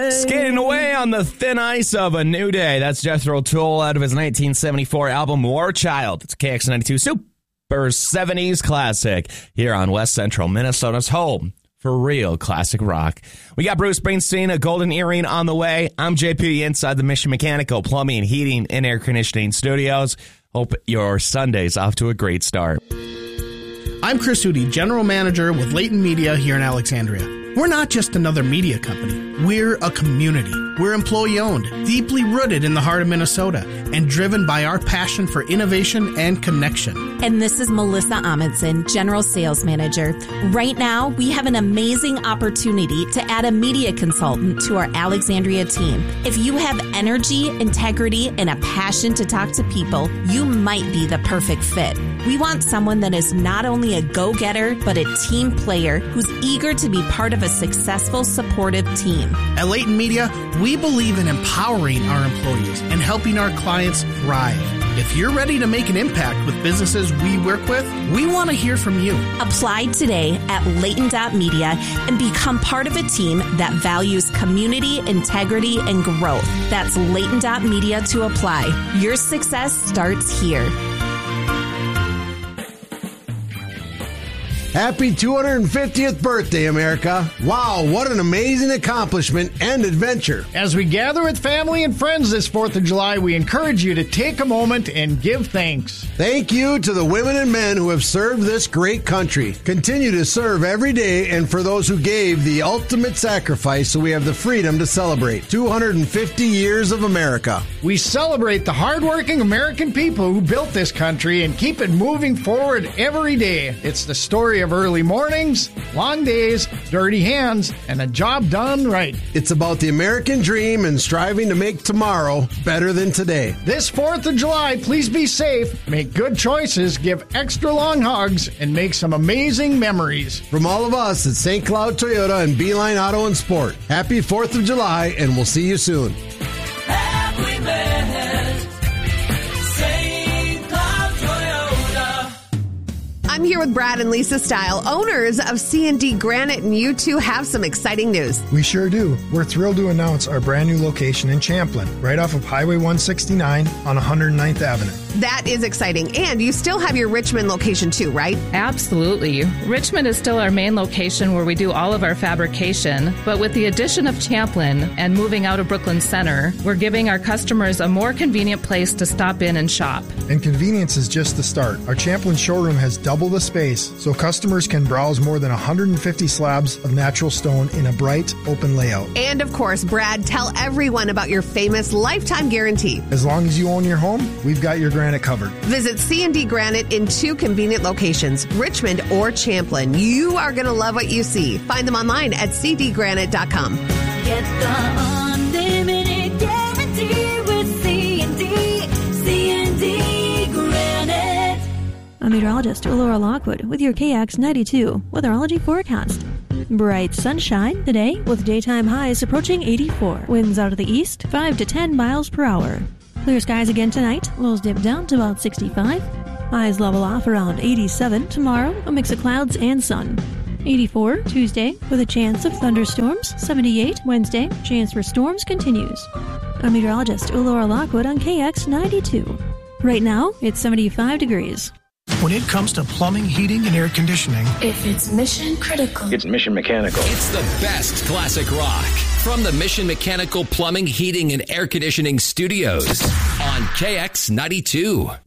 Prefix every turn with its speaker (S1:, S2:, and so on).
S1: Skating away on the thin ice of a new day. That's Jethro Tull out of his 1974 album War Child. It's KX92 Super 70s classic here on West Central Minnesota's home for real classic rock. We got Bruce Springsteen, A Golden Earring on the way. I'm JP inside the Mission Mechanical Plumbing, Heating, and Air Conditioning Studios. Hope your Sunday's off to a great start.
S2: I'm Chris Hootie, General Manager with Leighton Media here in Alexandria. We're not just another media company. We're a community. We're employee-owned, deeply rooted in the heart of Minnesota, and driven by our passion for innovation and connection.
S3: And this is Melissa Amundsen, General Sales Manager. Right now, we have an amazing opportunity to add a media consultant to our Alexandria team. If you have energy, integrity, and a passion to talk to people, you might be the perfect fit. We want someone that is not only a go-getter, but a team player who's eager to be part of a successful, supportive team.
S2: At Leighton Media, we believe in empowering our employees and helping our clients thrive. If you're ready to make an impact with businesses we work with, we want to hear from you.
S3: Apply today at Leighton.media and become part of a team that values community, integrity, and growth. That's Leighton.media to apply. Your success starts here.
S4: Happy 250th birthday, America. Wow, what an amazing accomplishment and adventure.
S5: As we gather with family and friends this 4th of July, we encourage you to take a moment and give thanks.
S4: Thank you to the women and men who have served this great country. Continue to serve every day, and for those who gave the ultimate sacrifice so we have the freedom to celebrate 250 years of America.
S5: We celebrate the hardworking American people who built this country and keep it moving forward every day. It's the story of early mornings, long days, dirty hands, and a job done right.
S4: It's about the American dream and striving to make tomorrow better than today.
S5: This 4th of July, please be safe, make good choices, give extra long hugs, and make some amazing memories.
S4: From all of us at St. Cloud Toyota and Beeline Auto and Sport, happy 4th of July, and we'll see you soon.
S6: Happy man, St. Cloud Toyota.
S7: I'm here with Brad and Lisa Style, owners of C&D Granite, and you two have some exciting news.
S8: We sure do. We're thrilled to announce our brand new location in Champlin, right off of Highway 169 on 109th Avenue.
S7: That is exciting. And you still have your Richmond location too, right?
S9: Absolutely. Richmond is still our main location where we do all of our fabrication, but with the addition of Champlin and moving out of Brooklyn Center, we're giving our customers a more convenient place to stop in and shop.
S8: And convenience is just the start. Our Champlin showroom has double the space, so customers can browse more than 150 slabs of natural stone in a bright, open layout.
S7: And of course, Brad, tell everyone about your famous lifetime guarantee.
S8: As long as you own your home, we've got your granite covered.
S7: Visit C&D Granite in 2 convenient locations, Richmond or Champlin. You are going to love what you see. Find them online at cdgranite.com.
S6: Get the unlimited guarantee with C&D Granite.
S10: I'm meteorologist Laura Lockwood with your KX92 weatherology forecast. Bright sunshine today with daytime highs approaching 84. Winds out of the east 5 to 10 miles per hour. Clear skies again tonight. Lows dip down to about 65. Highs level off around 87. Tomorrow, a mix of clouds and sun. 84 Tuesday with a chance of thunderstorms. 78 Wednesday. Chance for storms continues. I'm meteorologist Laura Lockwood on KX92. Right now, it's 75 degrees.
S11: When it comes to plumbing, heating, and air conditioning,
S6: if it's mission critical,
S12: it's Mission Mechanical.
S13: It's the best classic rock from the Mission Mechanical Plumbing, Heating, and Air Conditioning Studios on KX92.